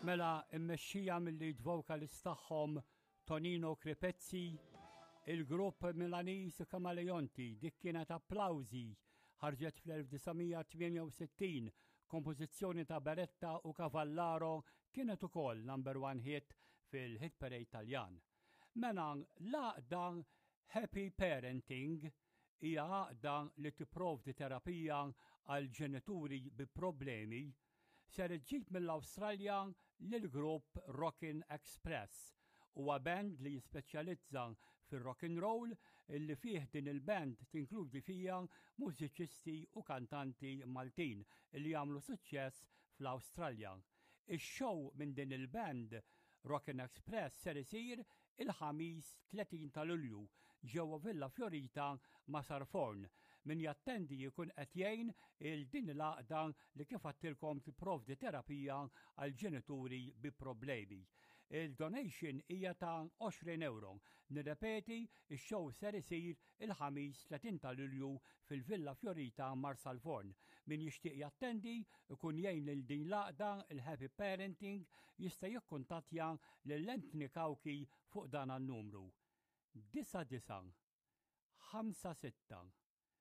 Mela immexxija mill-lead vocalist tagħhom Tonino Crepezzi, il-grupp Milanese Kamaleonti dik kienet Applawsi ħarġet fl-1968, kompożizzjoni ta' Beretta u Cavallaro kienet ukoll number one hit fil-hit parade Taljan. Mela l-għaqda Happy Parenting hija għaqda li tipprovdi terapija għal ġenituri bi problemi ser iġġib mill-Awstralja lill-grupp Rockin' Express huwa band li jispeċjalizza fir-rock and roll illi fih din il-band tinkludi fija mużiċisti u kantanti Maltin li jagħmlu suċċess fl-Awstralja. Ix-show minn din il-band Rockin' Express ser isir il-ħamis 30 ta' Lulju ġewwa Villa Fiorita ma' Sarforn. Min jattendi jkun qed jgħin il-din l-għaqda li kif għattilkom tipprovdi terapija għal ġenituri bi problemi. Il-donation hija ta' 20 euro. Nirrepeti, ix-show ser isir il-ħamis 30 ta' Lulju fil-Villa Fiorita mar Sarforn. Min jixtieq jattendi ikun jgħin lil din l-għaqda il-Happy Parenting jista' jikkuntattja lil Anthony Kawki fuq dan għan-numru 99 56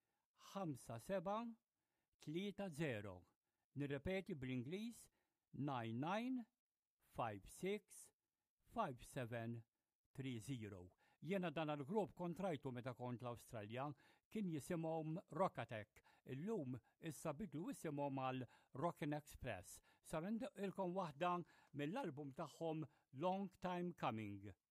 57 30. Nirrepeti bl-Ingliż 99 56 57 30. Jena dan għal-grupp kontrajtu meta kont l-Awstralja kien jisimhom Rock Attack. Illum issa bidlu isimhom għal Rockin' Express. Sar ilkom waħda mill-album tagħhom Long Time Coming.